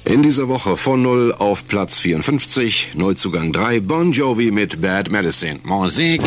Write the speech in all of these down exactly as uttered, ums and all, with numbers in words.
In dieser Woche von null auf Platz vierundfünfzig, Neuzugang drei, Bon Jovi mit Bad Medicine. Musik.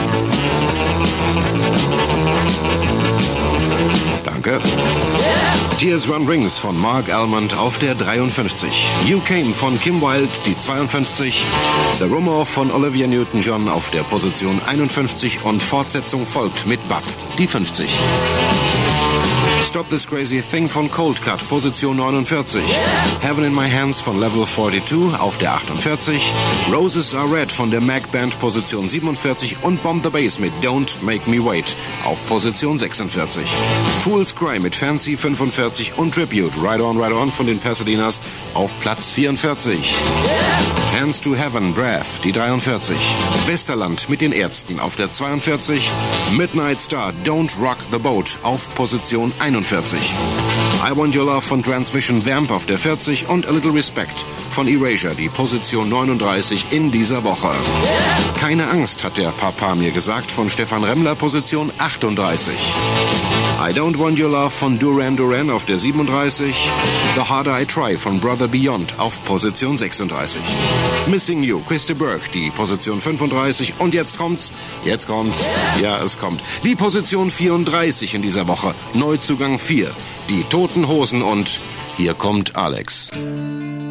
Danke. Tears Run Rings von Mark Almond auf der dreiundfünfzig. You Came von Kim Wilde, die zweiundfünfzig. The Rumor von Olivia Newton-John auf der Position einundfünfzig und Fortsetzung folgt mit Bab, die fünfzig. Stop This Crazy Thing von Cold Cut, Position neunundvierzig. Heaven in My Hands von Level zweiundvierzig auf der achtundvierzig. Roses Are Red von der Mac Band, Position siebenundvierzig. Und Bomb the Bass mit Don't Make Me Wait auf Position sechsundvierzig. Fool's Cry mit Fancy fünfundvierzig und Tribute Ride On, Ride On von den Pasadenas auf Platz vierundvierzig. Hands to Heaven, Breath, die dreiundvierzig. Westerland mit den Ärzten auf der zweiundvierzig. Midnight Star, Don't Rock the Boat auf Position einundvierzig. I Want Your Love von Transvision Vamp auf der vierzig und A Little Respect von Erasure, die Position neununddreißig in dieser Woche. Keine Angst, hat der Papa mir gesagt, von Stefan Remmler, Position achtunddreißig. I Don't Want Your Love von Duran Duran auf der siebenunddreißig. The Harder I Try von Brother Beyond auf Position sechsunddreißig. Missing You, Christa Burke, die Position fünfunddreißig. Und jetzt kommt's, jetzt kommt's, ja, es kommt. Die Position vierunddreißig in dieser Woche. Neuzugang vier. Die Toten Hosen und hier kommt Alex.